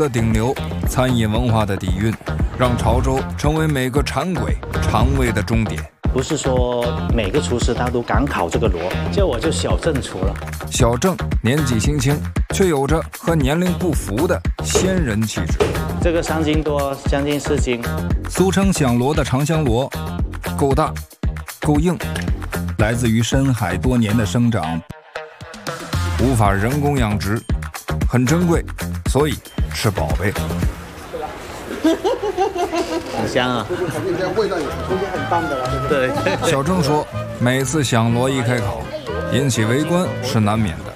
的顶流，餐饮文化的底蕴，让潮州成为每个馋鬼肠胃的终点。 不是说每个厨师他都敢烤这个螺，我就小郑厨了。 小郑年纪轻轻，却有着和年龄不符的仙人气质。 这个3斤多，将近4斤。 俗称响螺的长香螺，够大，够硬，来自于深海多年的生长，无法人工养殖，很珍贵，所以是宝贝。 很香啊， 这味道也很棒的了。 对。 小郑说，每次响螺一开烤，引起围观是难免的。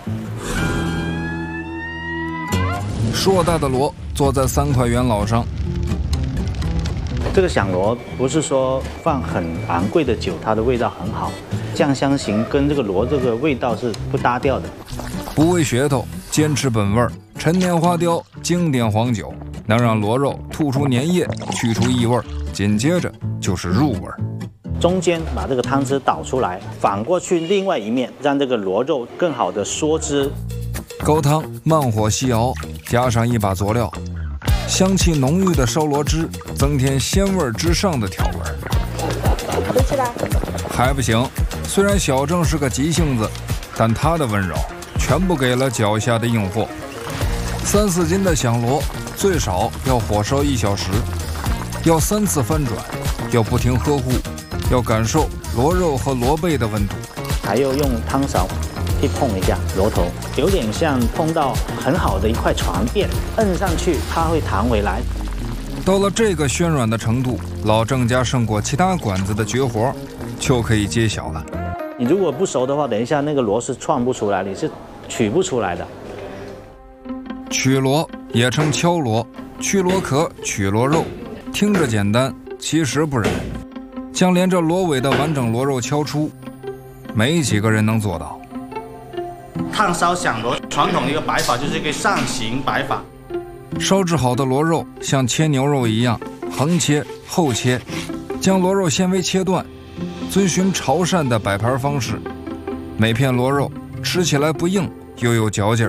硕大的螺坐在3块元老上。 这个响螺不是说放很昂贵的酒，它的味道很好，酱香型跟这个螺这个味道是不搭调的。 不喂噱头，坚持本味，陈年花雕经典黄酒能让螺肉吐出粘液，去除异味，紧接着就是入味。 中间把这个汤汁倒出来，反过去另外一面，让这个螺肉更好的缩汁。 高汤慢火细熬，加上一把佐料，香气浓郁的烧螺汁增添鲜味之上的调味。 回去了还不行，虽然小郑是个急性子，但他的温柔全部给了脚下的硬货。3、4斤的响螺最少要火烧1小时，要3次翻转，要不停呵护，要感受螺肉和螺背的温度， 还要用汤勺去碰一下螺头，有点像碰到很好的一块床垫，摁上去它会弹回来。 到了这个暄软的程度，老郑家胜过其他馆子的绝活就可以揭晓了。 你如果不熟的话，等一下那个螺是串不出来，你是取不出来的。 取螺也称敲螺，去螺壳取螺肉，听着简单，其实不然。将连着螺尾的完整螺肉敲出，没几个人能做到。 炭烧响螺传统的一个摆法就是一个扇形摆法。 烧制好的螺肉像切牛肉一样，横切后切，将螺肉纤维切断，遵循潮汕的摆盘方式。每片螺肉吃起来不硬，又有嚼劲儿。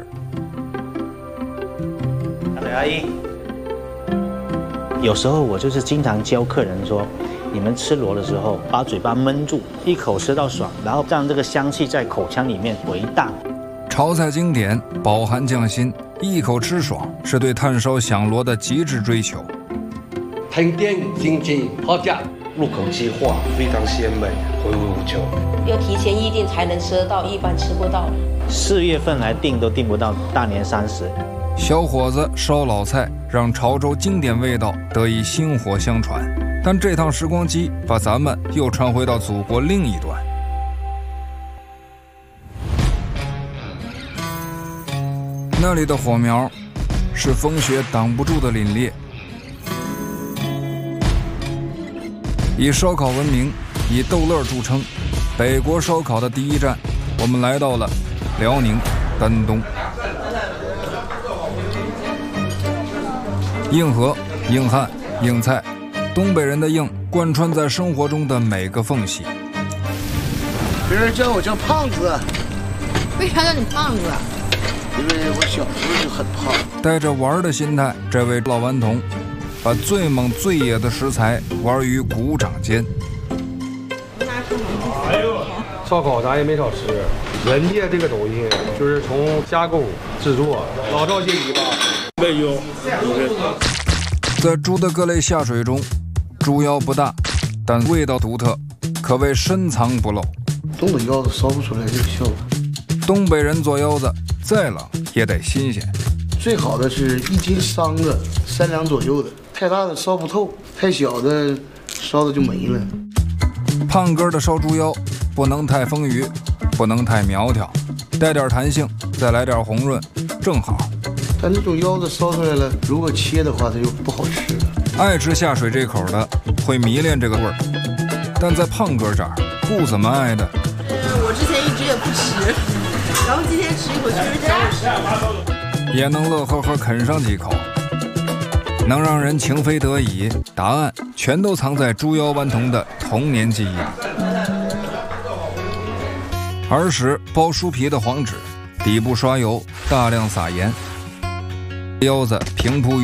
阿姨，有时候我就是经常教客人说，你们吃螺的时候把嘴巴闷住，一口吃到爽，然后让这个香气在口腔里面回荡。 潮菜经典饱含匠心，一口吃爽是对炭烧响螺的极致追求。 甜点经济好价，入口即化，非常鲜美，回味无穷。 要提前预定才能吃得到，一般吃不到。 4月份来订都订不到，大年30。 小伙子烧老菜，让潮州经典味道得以薪火相传。但这趟时光机把咱们又传回到祖国另一端。那里的火苗是风雪挡不住的凛冽。以烧烤闻名，以逗乐著称，北国烧烤的第一站，我们来到了辽宁丹东。硬核、硬汉、硬菜，东北人的硬贯穿在生活中的每个缝隙。 别人叫我叫胖子。 为啥叫你胖子？ 因为我小时候就很胖。 带着玩的心态，这位老顽童把最猛最野的食材玩于股掌间。 烧烤咱也没少吃，人家这个东西就是从加工制作，老少皆宜吧。没有。 在猪的各类下水中，猪腰不大，但味道独特，可谓深藏不露。 东北腰子烧不出来这个效果。 东北人做腰子，再冷也得新鲜。 最好的是1斤3个，3两左右的，太大的烧不透，太小的烧的就没了。 胖哥的烧猪腰不能太丰腴，不能太苗条，带点弹性，再来点红润，正好。 但这种腰子烧出来了，如果切的话，它就不好吃了。 爱吃下水这口的会迷恋这个味儿，但在胖哥这儿不怎么爱的。 我之前一直也不吃，然后今天吃一口确实挺好吃， 也能乐呵呵啃上几口，能让人情非得已。答案全都藏在猪腰顽童的童年记忆里。儿时包酥皮的黄纸，底部刷油，大量撒盐，腰子平铺